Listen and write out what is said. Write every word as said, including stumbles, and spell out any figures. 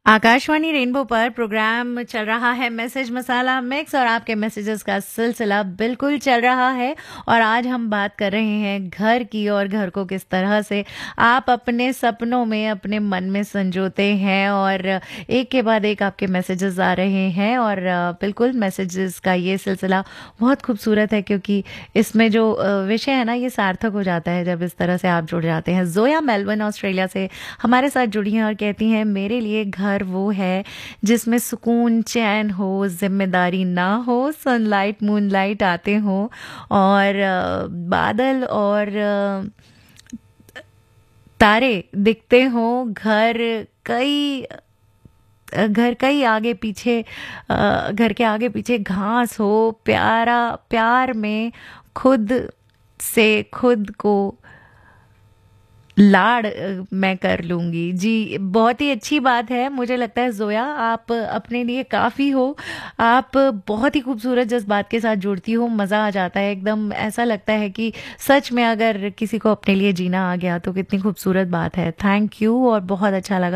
Akashvani rainbow पर programme चल रहा है मैसेज मसाला मिक्स और आपके मैसेजेस का सिलसिला बिल्कुल चल रहा है। और आज हम बात कर रहे हैं घर की और घर को किस तरह से आप अपने सपनों में अपने मन में संजोते हैं। और एक के बाद एक आपके मैसेजेस आ रहे हैं और बिल्कुल मैसेजेस का ये सिलसिला बहुत खूबसूरत है क्योंकि इसमें जो विषय है ना ये सार्थक हो जाता है जब इस तरह से आप जुड़ जाते हैं। जोया मेलबर्न ऑस्ट्रेलिया से हमारे साथ जुड़ी हैं और कहती हैं मेरे लिए घर वो है जिसमें सुकून चैन हो, जिम्मेदारी ना हो, सनलाइट मूनलाइट आते हो और अ, बादल और अ, तारे दिखते हो। घर कई घर कई आगे पीछे अ, घर के आगे पीछे घास हो, प्यारा प्यार में खुद से खुद को लाड़ अ, मैं कर लूँगी। जी, बहुत ही अच्छी बात है। मुझे लगता है ज़ोया आप अपने लिए काफ़ी हो। आप बहुत ही खूबसूरत जज़्बात के साथ जुड़ती हो, मज़ा आ जाता है एकदम। ऐसा लगता है कि सच में अगर किसी को अपने लिए जीना आ गया तो कितनी खूबसूरत बात है। थैंक यू और बहुत अच्छा लगा